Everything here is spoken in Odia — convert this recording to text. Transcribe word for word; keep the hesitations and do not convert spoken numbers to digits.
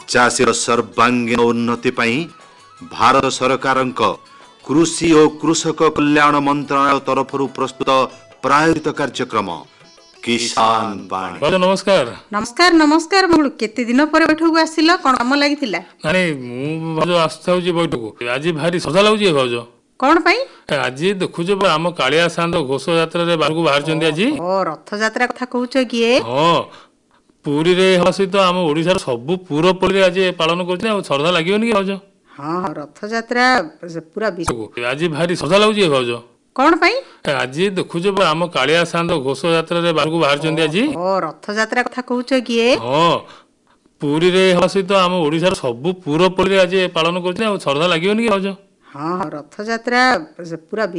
ଚାଷୀର ସର୍ବାଙ୍ଗୀନ ଉନ୍ନତି ପାଇଁ ଭାରତ ସରକାରଙ୍କ କୃଷି ଓ କୃଷକ କଲ୍ୟାଣ ମନ୍ତ୍ରଣାଳୟ ତରଫରୁ ପ୍ରସ୍ତୁତ ପ୍ରାୟୋଜିତ କାର୍ଯ୍ୟକ୍ରମ କିଷାନ ବାଣୀ। ନମସ୍କାର ନମସ୍କାର ନମସ୍କାର ମଙ୍ଗଳୁ କେତେ ଦିନ ପରେ ବୈଠକୁ ଆସିଲ, କଣ କାମ ଲାଗିଥିଲା? ନାଇଁ ମୁଁ ଭାଉଜ ଆସିଥାଉଛି ବୈଠକୁ। ଆଜି ଭାରି ସଦା ଲାଗୁଛି ଭାଉଜ। କଣ ପାଇଁ? ଆଜି ଦେଖୁଛ ଆମ କାଳିଆ ସାନ୍ଦ ଘୋଷ ଯାତ୍ରାରେ ବାହାରକୁ ବାହାରିଛନ୍ତି ଆଜି। ଓ ରଥଯାତ୍ରା କଥା କହୁଛ କିଏ? ହଁ, ପୁରୀରେ ହେବା ସହିତ ଆମ ଓଡିଶାର ସବୁ ପୁରପଲ୍ଲୀରେ ଆଜି ପାଳନ କରୁଛନ୍ତି। ଆଉ ଶ୍ରଦ୍ଧା ଲାଗିବନି କି ଭାଉଜ? ହଁ ରଥଯାତ୍ରା ପୁରା ଆଜି ଭାରି ସଦା ଲାଗୁଛି ଭାଉଜ। କଣ ପାଇଁ? ଆଜି ଦେଖୁଛ ଆମ କାଳିଆ ସାନ୍ଦ ଘୋଷ ଯାତ୍ରାରେ ବାହାରକୁ ବାହାରିଛନ୍ତି ଆଜି। ଓ ରଥଯାତ୍ରା କଥା କହୁଛ କିଏ? ହଁ, ପୁରୀରେ ହେବା ସହିତ ଆମ ଓଡିଶାର ସବୁ ପୁରପଲ୍ଲୀରେ ଆଜି ପାଳନ କରୁଛନ୍ତି। ଆଉ ଶ୍ରଦ୍ଧା ଲାଗିବନି କି ଭାଉଜ? ହଁ ରଥଯାତ୍ରା ପୁରା